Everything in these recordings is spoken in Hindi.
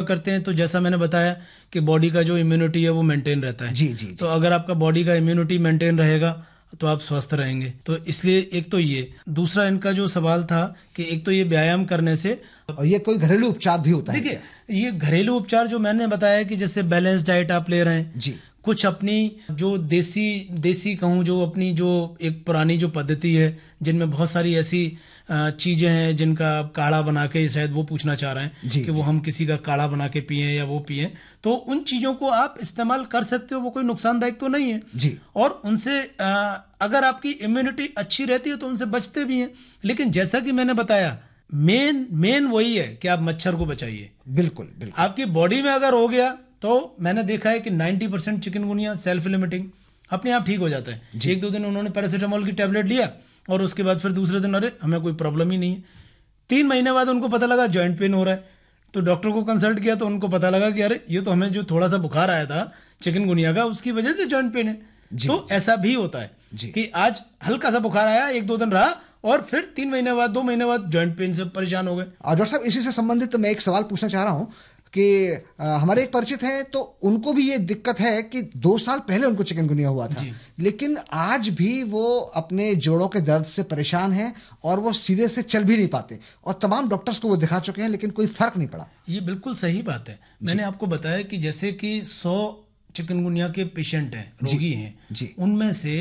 करते हैं तो जैसा मैंने बताया कि बॉडी का जो इम्यूनिटी है वो मेंटेन रहता है। जी। तो अगर आपका बॉडी का इम्यूनिटी मेंटेन रहेगा तो आप स्वस्थ रहेंगे। तो इसलिए एक तो ये, दूसरा इनका जो सवाल था कि एक तो ये व्यायाम करने से, और ये कोई घरेलू उपचार भी होता है? देखिए, ये घरेलू उपचार जो मैंने बताया कि जैसे बैलेंस डाइट आप ले रहे हैं जी, कुछ अपनी जो देसी कहूँ, जो अपनी जो एक पुरानी जो पद्धति है जिनमें बहुत सारी ऐसी चीजें हैं जिनका आप काढ़ा बना के, शायद वो पूछना चाह रहे हैं जी, कि वो हम किसी का काढ़ा बना के पिए या वो पिए, तो उन चीजों को आप इस्तेमाल कर सकते हो, वो कोई नुकसानदायक तो नहीं है जी। और उनसे अगर आपकी इम्यूनिटी अच्छी रहती है तो उनसे बचते भी हैं। लेकिन जैसा कि मैंने बताया, मेन वही है कि आप मच्छर को बचाइए। बिल्कुल बिल्कुल। आपकी बॉडी में अगर हो गया तो मैंने देखा है कि 90% चिकनगुनिया सेल्फ लिमिटिंग अपने आप ठीक हो जाता है। एक दो दिन उन्होंने पैरासीटामोल की टैबलेट लिया और उसके बाद फिर दूसरे दिन अरे हमें कोई प्रॉब्लम ही नहीं है। 3 महीने बाद उनको पता लगा जॉइंट पेन हो रहा है, तो डॉक्टर को कंसल्ट किया तो उनको पता लगा कि अरे ये तो हमें जो थोड़ा सा बुखार आया था चिकनगुनिया का उसकी वजह से जॉइंट पेन है। तो ऐसा भी होता है कि आज हल्का सा बुखार आया, 1-2 दिन रहा और फिर 3 महीने बाद 2 महीने बाद जॉइंट पेन से परेशान हो गए। और डॉक्टर साहब, इसी से संबंधित मैं एक सवाल पूछना चाह रहा हूँ कि हमारे एक परिचित हैं तो उनको भी ये दिक्कत है कि 2 साल पहले उनको चिकनगुनिया हुआ था, लेकिन आज भी वो अपने जोड़ों के दर्द से परेशान हैं और वो सीधे से चल भी नहीं पाते और तमाम डॉक्टर्स को वो दिखा चुके हैं लेकिन कोई फर्क नहीं पड़ा। ये बिल्कुल सही बात है। मैंने आपको बताया कि जैसे कि 100 चिकनगुनिया के पेशेंट हैं, रोगी हैं, उनमें से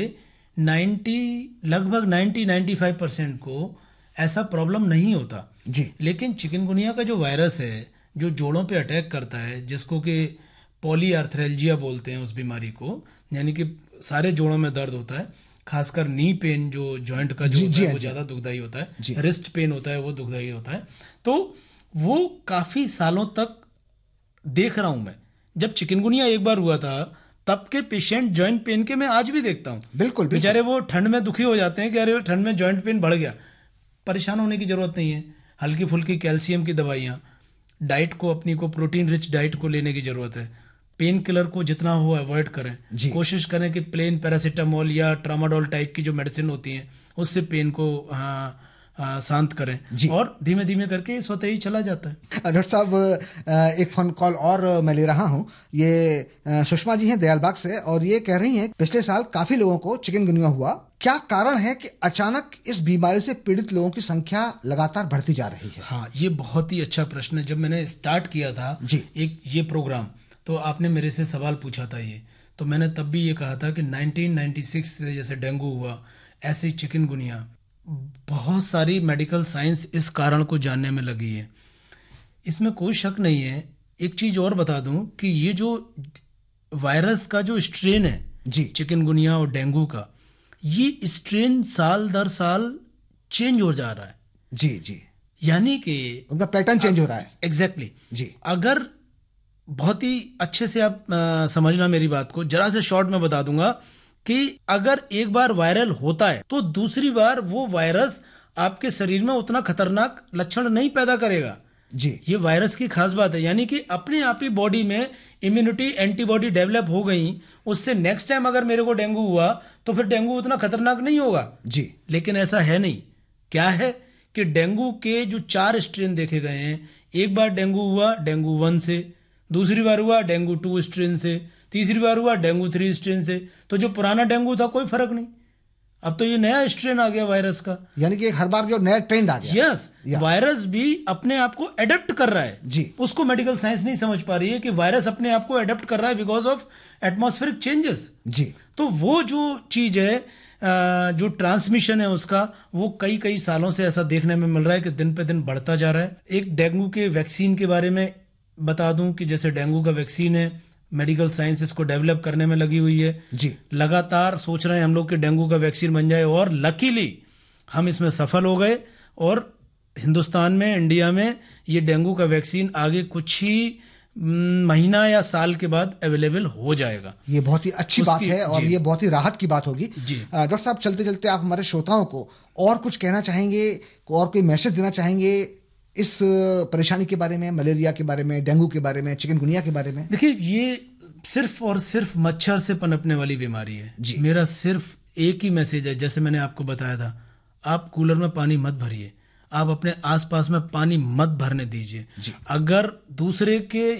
लगभग 90-95% को ऐसा प्रॉब्लम नहीं होता जी। लेकिन चिकनगुनिया का जो वायरस है जो जोड़ों पे अटैक करता है, जिसको कि पॉलीआर्थरेल्जिया बोलते हैं उस बीमारी को, यानी कि सारे जोड़ों में दर्द होता है, खासकर नी पेन जो जॉइंट का जो होता है वो ज्यादा दुखदाई होता है, रिस्ट पेन होता है वो दुखदाई होता है। तो वो काफी सालों तक देख रहा हूं मैं। जब चिकनगुनिया एक बार हुआ था तब के पेशेंट जॉइंट पेन के मैं आज भी देखता हूं। बिल्कुल बेचारे वो ठंड में दुखी हो जाते हैं कि अरे ठंड में जॉइंट पेन बढ़ गया। परेशान होने की जरूरत नहीं है, हल्की फुल्की कैल्शियम की दवाइयां, डाइट को अपनी को प्रोटीन रिच डाइट को लेने की जरूरत है। पेन किलर को जितना हो अवॉइड करें, कोशिश करें कि प्लेन पैरासीटामोल या ट्रामाडोल टाइप की जो मेडिसिन होती हैं उससे पेन को शांत करें और धीमे धीमे करके स्वतः ही चला जाता है। डॉक्टर साहब, एक फोन कॉल और मैं ले रहा हूं। ये सुषमा जी हैं दयालबाग से और ये कह रही हैं पिछले साल काफी लोगों को चिकनगुनिया हुआ। क्या कारण है कि अचानक इस बीमारी से पीड़ित लोगों की संख्या लगातार बढ़ती जा रही है? हाँ, ये बहुत ही अच्छा प्रश्न है। जब मैंने स्टार्ट किया था ये प्रोग्राम तो आपने मेरे से सवाल पूछा था ये, तो मैंने तब भी ये कहा था कि 1996 से जैसे डेंगू हुआ ऐसे ही चिकनगुनिया, बहुत सारी मेडिकल साइंस इस कारण को जानने में लगी है, इसमें कोई शक नहीं है। एक चीज और बता दूं कि ये जो वायरस का जो स्ट्रेन है चिकनगुनिया और डेंगू का, ये स्ट्रेन साल दर साल चेंज हो जा रहा है। जी, यानी कि उनका पैटर्न चेंज हो रहा है। एग्जैक्टली जी। अगर बहुत ही अच्छे से आप समझना मेरी बात को, जरा से शॉर्ट में बता दूंगा कि अगर एक बार वायरल होता है तो दूसरी बार वो वायरस आपके शरीर में उतना खतरनाक लक्षण नहीं पैदा करेगा। ये वायरस की खास बात है, यानी कि अपने आप ही बॉडी में इम्यूनिटी एंटीबॉडी डेवलप हो गई, उससे नेक्स्ट टाइम अगर मेरे को डेंगू हुआ तो फिर डेंगू उतना खतरनाक नहीं होगा। लेकिन ऐसा है नहीं। क्या है कि डेंगू के जो 4 स्ट्रेन देखे गए हैं, एक बार डेंगू हुआ डेंगू 1 से, दूसरी बार हुआ डेंगू 2 स्ट्रेन से, तीसरी बार हुआ डेंगू 3 स्ट्रेन से। तो जो पुराना डेंगू था कोई फर्क नहीं, अब तो ये नया स्ट्रेन आ गया वायरस का, यानी कि हर बार जो नया ट्रेंड आ गया। यस, वायरस भी अपने आप को एडेप्ट कर रहा है। उसको मेडिकल साइंस नहीं समझ पा रही है कि वायरस अपने आप को एडेप्ट कर रहा है बिकॉज ऑफ एटमॉस्फेरिक चेंजेस। तो वो जो चीज है, जो ट्रांसमिशन है उसका, वो कई सालों से ऐसा देखने में मिल रहा है कि दिन पे दिन बढ़ता जा रहा है। एक डेंगू के वैक्सीन के बारे में बता दूं कि जैसे डेंगू का वैक्सीन है, मेडिकल साइंस इसको डेवलप करने में लगी हुई है। लगातार सोच रहे हैं हम लोग कि डेंगू का वैक्सीन बन जाए और लकीली हम इसमें सफल हो गए और हिंदुस्तान में, इंडिया में ये डेंगू का वैक्सीन आगे कुछ ही महीना या साल के बाद अवेलेबल हो जाएगा। ये बहुत ही अच्छी बात है और ये बहुत ही राहत की बात होगी। डॉक्टर साहब, चलते चलते आप हमारे श्रोताओं को और कुछ कहना चाहेंगे और कोई मैसेज देना चाहेंगे इस परेशानी के बारे में, मलेरिया के बारे में, डेंगू के बारे में, चिकनगुनिया के बारे में? देखिए, ये सिर्फ और सिर्फ मच्छर से पनपने वाली बीमारी है। मेरा सिर्फ एक ही मैसेज है, जैसे मैंने आपको बताया था, आप कूलर में पानी मत भरिए, आप अपने आसपास में पानी मत भरने दीजिए। अगर दूसरे के